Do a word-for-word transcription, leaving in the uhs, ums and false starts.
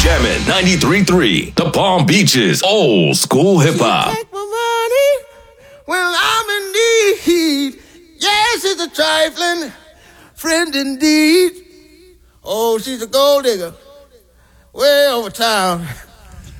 Jammin' ninety-three point three, the Palm Beaches, old school hip hop. Take my money when I'm in need. Yes, it's a trifling friend indeed. Oh, she's a gold digger way over town.